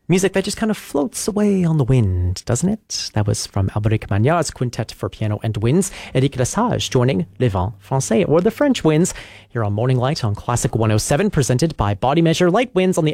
Music that just kind of floats away on the wind, doesn't it? That was from Alberic Magnard's Quintet for Piano and Winds, Eric Lesage joining Les Vents Français, or the French Winds, here on Morning Light on Classic 107, presented by Body Measure. Light winds on the